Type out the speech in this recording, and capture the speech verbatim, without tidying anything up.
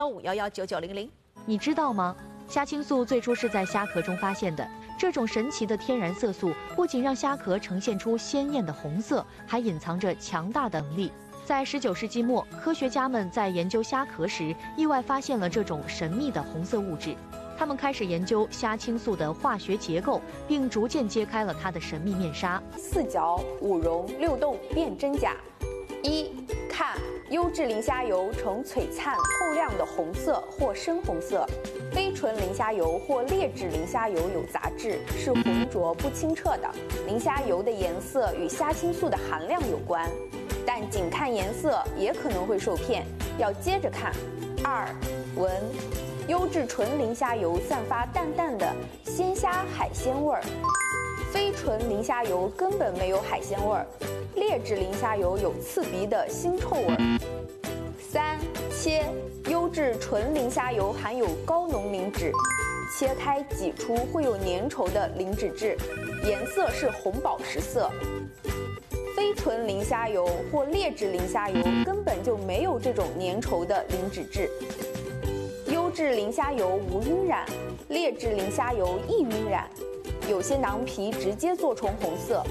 幺五幺幺九九零零。 你知道吗？虾青素最初是在虾壳中发现的。这种神奇的天然色素不仅让虾壳呈现出鲜艳的红色，还隐藏着强大的能力。在十九世纪末，科学家们在研究虾壳时，意外发现了这种神秘的红色物质。他们开始研究虾青素的化学结构，并逐渐揭开了它的神秘面纱。 四角、五溶、六动辨真假。一看，优质磷虾油呈璀璨透亮的红色或深红色，非纯磷虾油或劣质磷虾油有杂质，是浑浊不清澈的。磷虾油的颜色与虾青素的含量有关，但仅看颜色也可能会受骗，要接着看。二闻，优质纯磷虾油散发淡淡的鲜虾海鲜味儿，非纯磷虾油根本没有海鲜味儿。劣质磷虾油有刺鼻的腥臭味儿。三切，优质纯磷虾油含有高浓磷脂，切开挤出会有粘稠的磷脂质，颜色是红宝石色。非纯磷虾油或劣质磷虾油根本就没有这种粘稠的磷脂质。优质磷虾油无晕染，劣质磷虾油易晕染，有些囊皮直接做成红色。